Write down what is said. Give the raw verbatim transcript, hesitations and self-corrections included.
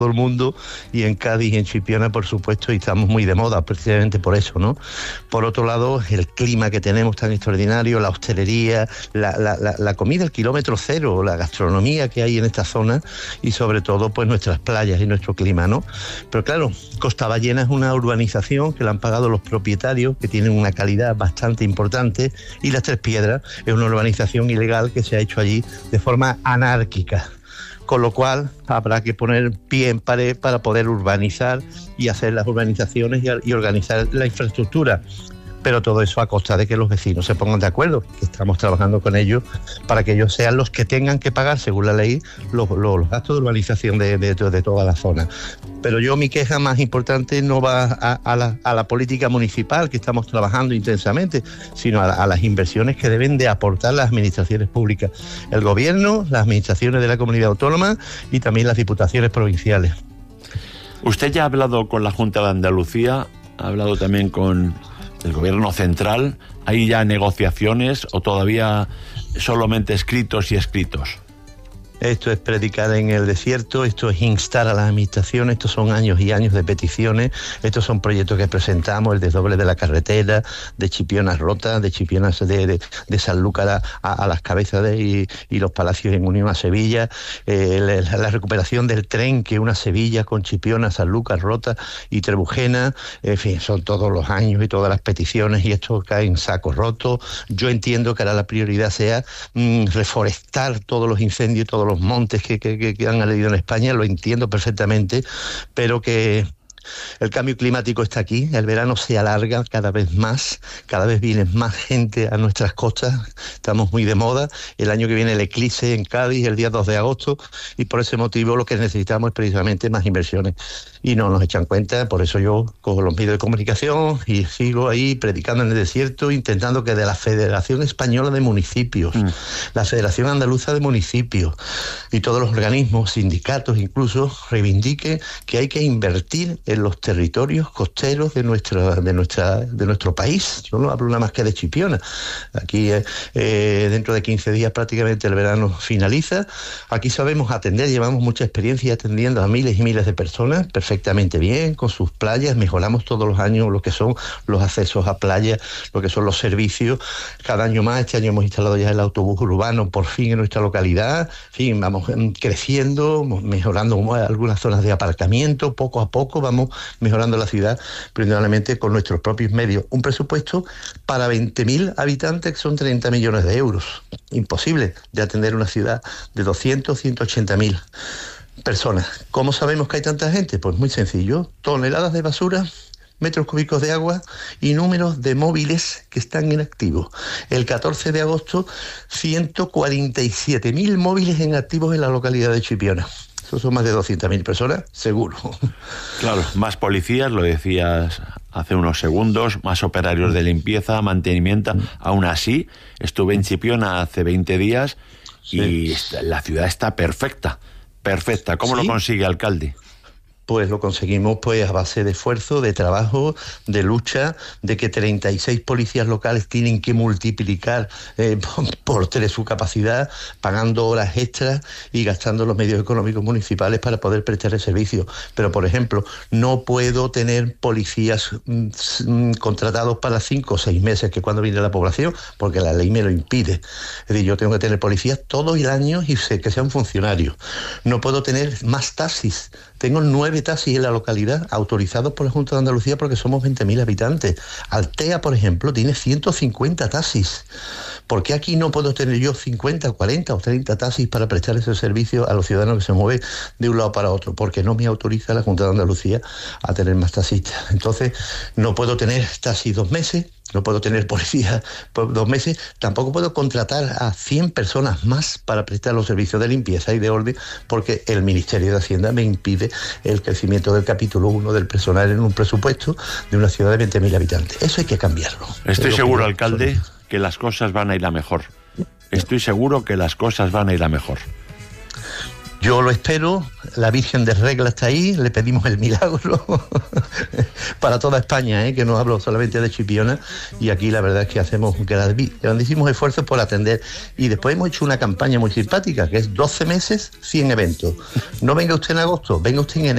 el mundo, y en Cádiz y en Chipiona, por supuesto, y estamos muy de moda precisamente por eso, ¿no? Por otro lado, el clima que tenemos tan extraordinario, la hostelería, la, la, la, la comida al kilómetro cero, la gastronomía que hay en esta zona, y sobre todo pues nuestras playas y nuestro clima, ¿no? Pero claro, Costa Ballena es una urbanización que la han pagado los propietarios, que tienen una calidad bastante importante, y Las Tres Piedras es una urbanización ilegal que se ha hecho allí de forma anárquica. Con lo cual habrá que poner pie en pared para poder urbanizar y hacer las urbanizaciones y, y organizar la infraestructura. Pero todo eso a costa de que los vecinos se pongan de acuerdo, que estamos trabajando con ellos para que ellos sean los que tengan que pagar, según la ley, los, los, los gastos de urbanización de, de, de toda la zona. Pero yo, mi queja más importante no va a, a, la, a la política municipal, que estamos trabajando intensamente, sino a, a las inversiones que deben de aportar las administraciones públicas, el gobierno, las administraciones de la comunidad autónoma y también las diputaciones provinciales. Usted ya ha hablado con la Junta de Andalucía, ha hablado también con el gobierno central. ¿Hay ya negociaciones o todavía solamente escritos y escritos? Esto es predicar en el desierto, esto es instar a las administraciones, estos son años y años de peticiones, estos son proyectos que presentamos, el desdoble de la carretera, de Chipionas Rotas, de Chipionas de, de, de Sanlúcar a, a las Cabezas de, y, y los Palacios en unión a Sevilla, eh, la, la recuperación del tren que una Sevilla con Chipionas, Sanlúcar, Rotas y Trebujena, en fin, son todos los años y todas las peticiones, y esto cae en saco roto. Yo entiendo que ahora la prioridad sea mmm, reforestar todos los incendios, todos los los montes que, que, que han habido en España, lo entiendo perfectamente, pero que el cambio climático está aquí, el verano se alarga cada vez más, cada vez viene más gente a nuestras costas, estamos muy de moda, el año que viene el eclipse en Cádiz, el día dos de agosto, y por ese motivo lo que necesitamos es precisamente más inversiones, y no nos echan cuenta. Por eso yo cojo los medios de comunicación y sigo ahí predicando en el desierto, intentando que de la Federación Española de Municipios, mm. la Federación Andaluza de Municipios y todos los organismos, sindicatos incluso, reivindiquen que hay que invertir en los territorios costeros de nuestra, de nuestra, de nuestro país. Yo no hablo nada más que de Chipiona. Aquí eh, eh, dentro de quince días prácticamente el verano finaliza. Aquí sabemos atender, llevamos mucha experiencia atendiendo a miles y miles de personas perfectamente bien, con sus playas. Mejoramos todos los años lo que son los accesos a playa, lo que son los servicios. Cada año más, este año hemos instalado ya el autobús urbano por fin en nuestra localidad. En fin, vamos creciendo, mejorando algunas zonas de aparcamiento, poco a poco vamos mejorando la ciudad, principalmente con nuestros propios medios. Un presupuesto para veinte mil habitantes que son treinta millones de euros. Imposible de atender una ciudad de doscientos, ciento ochenta mil personas. ¿Cómo sabemos que hay tanta gente? Pues muy sencillo, toneladas de basura, metros cúbicos de agua y números de móviles que están inactivos. El catorce de agosto, ciento cuarenta y siete mil móviles inactivos en la localidad de Chipiona. Eso son más de doscientas mil personas, seguro. Claro, más policías, lo decías hace unos segundos, más operarios de limpieza, mantenimiento. Mm. Aún así, estuve en Chipiona hace veinte días y sí. La ciudad está perfecta, perfecta. ¿Cómo ¿Sí? lo consigue, alcalde? Pues lo conseguimos pues a base de esfuerzo, de trabajo, de lucha, de que treinta y seis policías locales tienen que multiplicar eh, por tres su capacidad, pagando horas extras y gastando los medios económicos municipales para poder prestar el servicio. Pero, por ejemplo, no puedo tener policías mm, contratados para cinco o seis meses, que es cuando viene la población, porque la ley me lo impide. Es decir, yo tengo que tener policías todo el año y sé que sean funcionarios. No puedo tener más taxis. Tengo nueve taxis en la localidad autorizados por la Junta de Andalucía porque somos veinte mil habitantes. Altea, por ejemplo, tiene ciento cincuenta taxis. ¿Por qué aquí no puedo tener yo cincuenta, cuarenta o treinta taxis para prestar ese servicio a los ciudadanos que se mueven de un lado para otro? Porque no me autoriza la Junta de Andalucía a tener más taxistas. Entonces, no puedo tener taxis dos meses, no puedo tener policía por dos meses, tampoco puedo contratar a cien personas más para prestar los servicios de limpieza y de orden, porque el Ministerio de Hacienda me impide el crecimiento del capítulo uno del personal en un presupuesto de una ciudad de veinte mil habitantes. Eso hay que cambiarlo. Estoy seguro, alcalde, que las cosas van a ir a mejor. Estoy seguro que las cosas van a ir a mejor. Yo lo espero, la Virgen de Regla está ahí, le pedimos el milagro para toda España, ¿eh? Que no hablo solamente de Chipiona, y aquí la verdad es que hacemos grandísimos esfuerzos por atender, y después hemos hecho una campaña muy simpática, que es doce meses, cien eventos. No venga usted en agosto, venga usted en enero.